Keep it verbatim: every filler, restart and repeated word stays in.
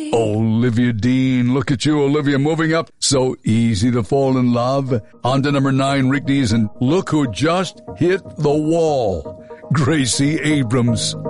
Olivia Dean, look at you, Olivia, moving up. So easy to fall in love. On to number nine, Rick Dees, and look who just hit the wall. Gracie Abrams.